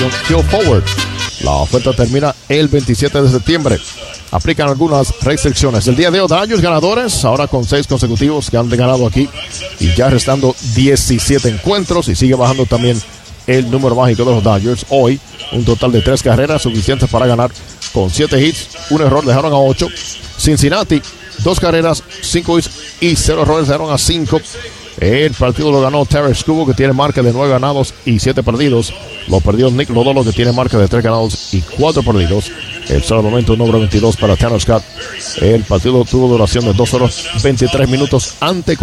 Kill Forward. La oferta termina el 27 de septiembre. Aplican algunas restricciones. El día de hoy, Dodgers ganadores, ahora con 6 consecutivos que han ganado aquí. Y ya restando 17 encuentros. Y sigue bajando también el número mágico de los Dodgers. Hoy, un total de 3 carreras suficientes para ganar con 7 hits. Un error, dejaron a 8. Cincinnati, 2 carreras, 5 hits y 0 errores, dejaron a 5. El partido lo ganó Tarik Skubal, que tiene marca de 9 ganados y 7 perdidos. Lo perdió Nick Lodolo, que tiene marca de 3 ganados y 4 perdidos. El solo momento número 22 para Tanner Scott. El partido tuvo duración de 2 horas 23 minutos ante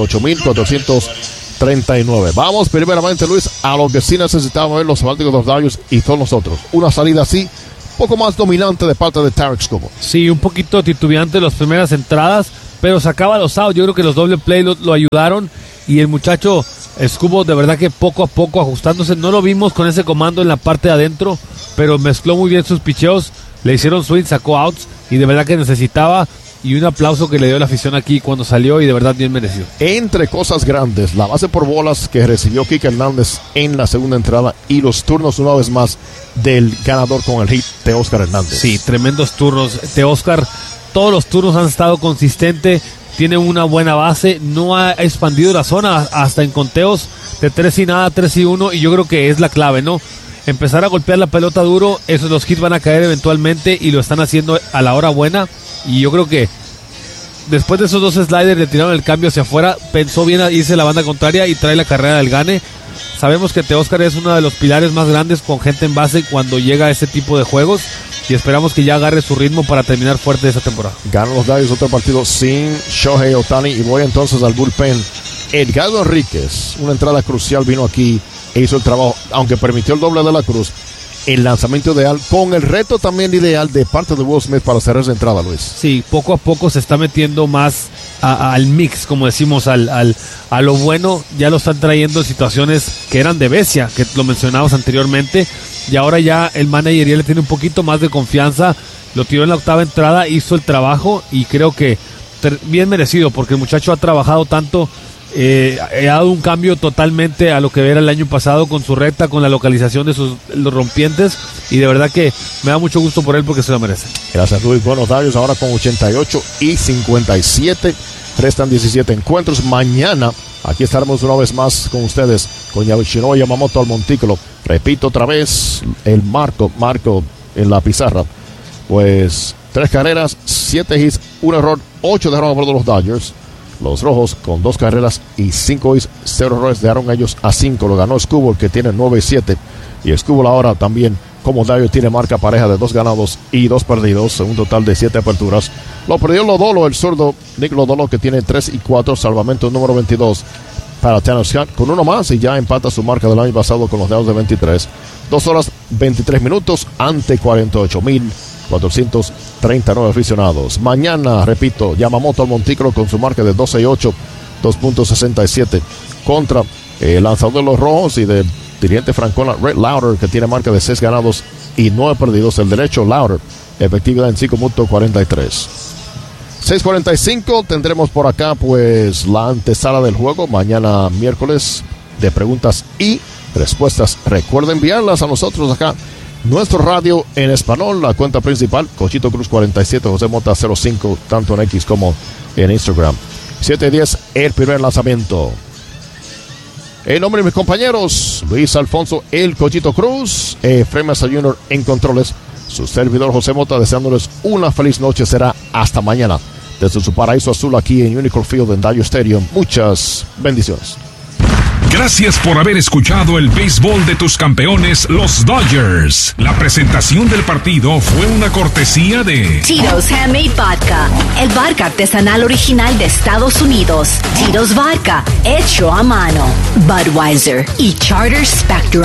48,439. Vamos primeramente, Luis, a lo que sí necesitaban ver los fanáticos de los Dodgers y todos nosotros. Una salida así, poco más dominante de parte de Tarik Skubal. Sí, un poquito titubeante las primeras entradas, pero sacaba los outs. Yo creo que los doble play lo ayudaron. Y el muchacho Skubal, de verdad que poco a poco ajustándose. No lo vimos con ese comando en la parte de adentro, pero mezcló muy bien sus picheos. Le hicieron swing, sacó outs y de verdad que necesitaba. Y un aplauso que le dio la afición aquí cuando salió, y de verdad bien merecido. Entre cosas grandes, la base por bolas que recibió Kike Hernández en la segunda entrada y los turnos una vez más del ganador con el hit de Oscar Hernández. Sí, tremendos turnos de Oscar. Todos los turnos han estado consistentes. Tiene una buena base, no ha expandido la zona hasta en conteos de 3-0, 3-1, y yo creo que es la clave, ¿no? Empezar a golpear la pelota duro, esos los hits van a caer eventualmente y lo están haciendo a la hora buena. Y yo creo que después de esos 2 sliders le tiraron el cambio hacia afuera, pensó bien a irse a la banda contraria y trae la carrera del gane. Sabemos que Teóscar es uno de los pilares más grandes con gente en base cuando llega a ese tipo de juegos, y esperamos que ya agarre su ritmo para terminar fuerte esta temporada. Ganan los Dodgers otro partido sin Shohei Ohtani, y voy entonces al bullpen. Edgardo Enríquez, una entrada crucial, vino aquí e hizo el trabajo, aunque permitió el doble de la Cruz. El lanzamiento ideal, con el reto también ideal de parte de Will Smith para cerrar esa entrada, Luis. Sí, poco a poco se está metiendo más al mix, como decimos, a lo bueno. Ya lo están trayendo en situaciones que eran de bestia, que lo mencionabas anteriormente, y ahora ya el manager ya le tiene un poquito más de confianza. Lo tiró en la 8ª entrada, hizo el trabajo, y creo que bien merecido, porque el muchacho ha trabajado tanto. Ha dado un cambio totalmente a lo que era el año pasado con su recta, con la localización de los rompientes, y de verdad que me da mucho gusto por él porque se lo merece. Gracias, Luis. Buenos Dodgers ahora con 88 y 57. Restan 17 encuentros. Mañana aquí estaremos una vez más con ustedes con Yoshinobu Yamamoto al montículo. Repito otra vez el marco en la pizarra. Pues 3 carreras, 7 hits, 1 error, 8 dejaron a bordo de los Dodgers. Los rojos con 2 carreras y 5 hits, 0 errores, dejaron ellos a 5. Lo ganó Skubal, que tiene 9-7. Y Skubal ahora también, como Dodgers, tiene marca pareja de 2 ganados y 2 perdidos, un total de 7 aperturas. Lo perdió Lodolo, el zurdo Nick Lodolo, que tiene 3-4, salvamento número 22 para Tanner Scott, con 1 más, y ya empata su marca del año pasado con los Dodgers de 23. 2 horas 23 minutos ante 48,439 aficionados. Mañana, repito, Yamamoto al montículo con su marca de 12-8, 2.67 contra el lanzador de los rojos y del dirigente francona Red Lauder, que tiene marca de 6 ganados y 9 perdidos. El derecho Lauder, efectividad en 5.43. 6:45 tendremos por acá pues la antesala del juego mañana miércoles de preguntas y respuestas. Recuerden enviarlas a nosotros acá, nuestro radio en español, la cuenta principal, Cochito Cruz 47, José Mota 05, tanto en X como en Instagram. 7:10, el primer lanzamiento. En nombre de mis compañeros, Luis Alfonso, el Cochito Cruz, Efraín Mesa Jr. en controles, su servidor José Mota, deseándoles una feliz noche. Será hasta mañana desde su paraíso azul aquí en Unicor Field en Dodger Stadium. Muchas bendiciones. Gracias por haber escuchado el béisbol de tus campeones, los Dodgers. La presentación del partido fue una cortesía de Tito's Handmade Vodka, el vodka artesanal original de Estados Unidos. Tito's Vodka, hecho a mano. Budweiser y Charter Spectrum.